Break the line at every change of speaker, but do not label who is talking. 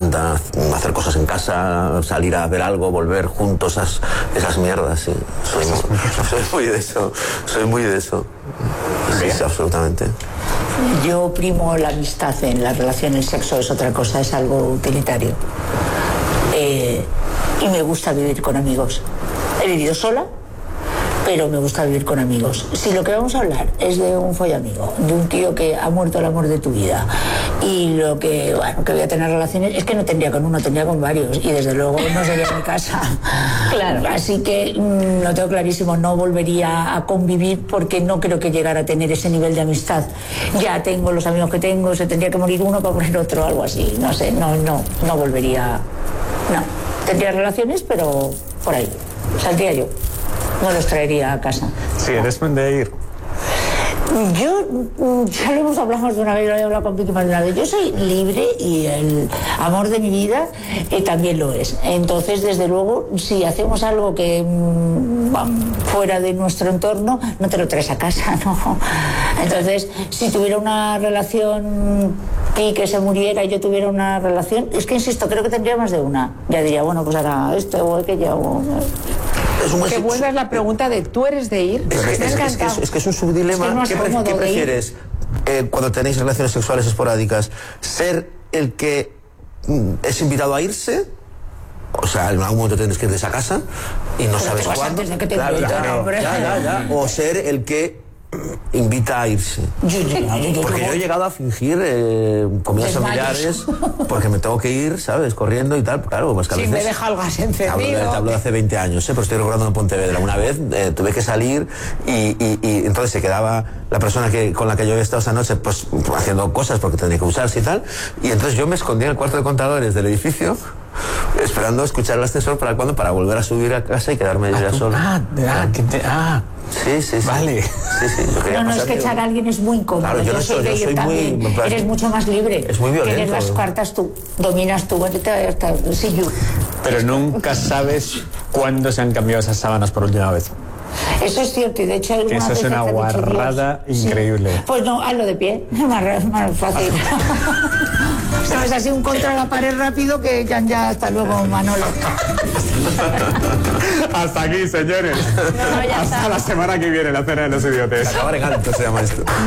encanta hacer cosas en casa, salir a ver algo, volver juntos, esas mierdas, sí. Soy muy de eso, Sí, absolutamente.
Yo primo la amistad en las relaciones, el sexo es otra cosa, es algo utilitario. Y me gusta vivir con amigos. He vivido sola, pero me gusta vivir con amigos. Si lo que vamos a hablar es de un follamigo, de un tío que ha muerto el amor de tu vida, y lo que, bueno, que voy a tener relaciones, es que no tendría con uno, tendría con varios, y desde luego no sería mi casa. Claro. Así que lo tengo clarísimo, no volvería a convivir porque no creo que llegara a tener ese nivel de amistad. Ya tengo los amigos que tengo, se tendría que morir uno para poner otro, algo así, no sé, no volvería, no. Tendría relaciones, pero por ahí, saldría yo. No los traería a casa.
Sí, eres de ir.
Yo, ya lo hemos hablado más de una vez, lo he hablado con Vicky más de una vez. Yo soy libre y el amor de mi vida también lo es. Entonces, desde luego, si hacemos algo que fuera de nuestro entorno, no te lo traes a casa, ¿no? Entonces, si tuviera una relación y que se muriera y yo tuviera una relación, es que insisto, creo que tendría más de una. Ya diría, bueno, pues ahora esto o aquello.
Que vuelvas la pregunta de ¿tú eres de ir?
Es que es un subdilema.
Es que
¿Qué prefieres cuando tenéis relaciones sexuales esporádicas? ¿Ser el que es invitado a irse? O sea, en algún momento tienes que ir de esa casa y no sabes cuándo.
Antes de que te ya.
O ser el que invita a irse. Porque yo he llegado a fingir comidas familiares porque me tengo que ir, ¿sabes? Corriendo y tal. Claro, pues que a veces...
me deja el gas encendido.
Te hablo de hace 20 años, pero estoy recordando en Pontevedra. Una vez tuve que salir y entonces se quedaba la persona con la que yo había estado esa noche pues haciendo cosas porque tenía que usarse y tal. Y entonces yo me escondí en el cuarto de contadores del edificio esperando escuchar el ascensor para volver a subir a casa y quedarme yo ya solo. Sí.
Vale.
Sí,
no, es que echar a alguien es muy incómodo.
Claro, yo soy
también.
Muy...
Eres mucho más libre.
Es muy violento.
Tienes las cartas tú, dominas tú. Sí, yo.
Pero nunca sabes cuándo se han cambiado esas sábanas por última vez.
Eso es cierto, y de hecho alguna
eso es una guarrada increíble.
Sí. Pues no, hazlo de pie, más fácil. Sabes, así un contra la pared rápido que ya hasta luego, Manolo.
Hasta aquí, señores. Hasta la semana que viene, la cena de los idiotes.
Acabar en alto se llama esto.